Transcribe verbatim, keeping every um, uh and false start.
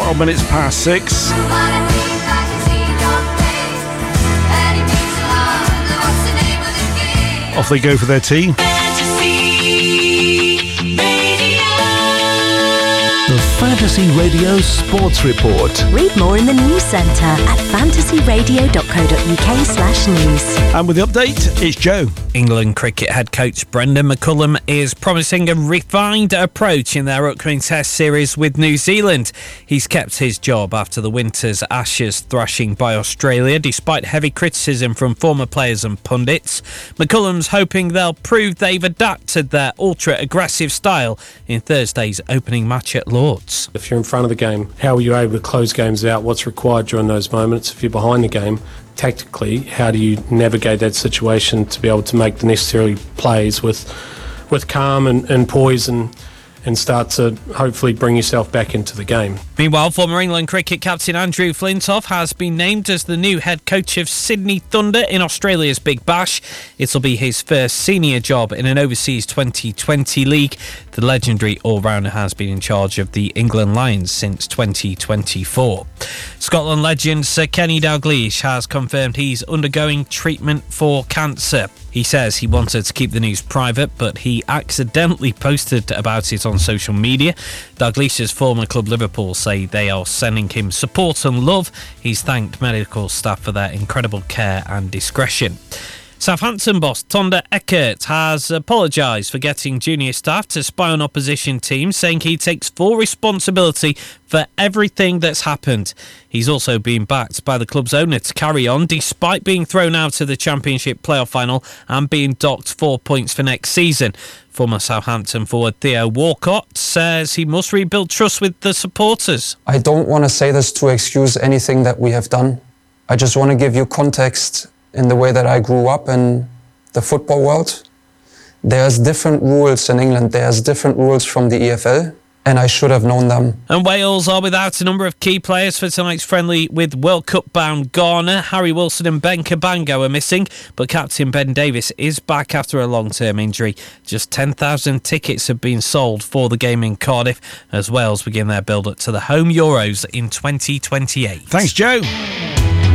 twelve minutes past six. Off they go for their tea. The Fantasy Radio Sports Report. Read more in the news centre at fantasyradio.co.uk slash news. And with the update, it's Joe. England cricket head coach Brendan McCullum is promising a refined approach in their upcoming Test series with New Zealand. He's kept his job after the winter's Ashes thrashing by Australia, despite heavy criticism from former players and pundits. McCullum's hoping they'll prove they've adapted their ultra-aggressive style in Thursday's opening match at Lords. If you're in front of the game, how are you able to close games out? What's required during those moments? If you're behind the game, tactically, how do you navigate that situation to be able to make the necessary plays with with calm and, and poise and, and start to hopefully bring yourself back into the game. Meanwhile, former England cricket captain Andrew Flintoff has been named as the new head coach of Sydney Thunder in Australia's Big Bash. It'll be his first senior job in an overseas twenty twenty league. The legendary all-rounder has been in charge of the England Lions since twenty twenty-four. Scotland legend Sir Kenny Dalglish has confirmed he's undergoing treatment for cancer. He says he wanted to keep the news private, but he accidentally posted about it on social media. Dalglish's former club Liverpool say they are sending him support and love. He's thanked medical staff for their incredible care and discretion. Southampton boss Tonda Eckert has apologised for getting junior staff to spy on opposition teams, saying he takes full responsibility for everything that's happened. He's also been backed by the club's owner to carry on, despite being thrown out of the Championship playoff final and being docked four points for next season. Former Southampton forward Theo Walcott says he must rebuild trust with the supporters. I don't want to say this to excuse anything that we have done. I just want to give you context in the way that I grew up in the football world. There's different rules in England. There's different rules from the E F L, and I should have known them. And Wales are without a number of key players for tonight's friendly with World Cup-bound Ghana. Harry Wilson and Ben Cabango are missing, but captain Ben Davies is back after a long-term injury. Just ten thousand tickets have been sold for the game in Cardiff as Wales begin their build-up to the home Euros in twenty twenty-eight. Thanks, Joe.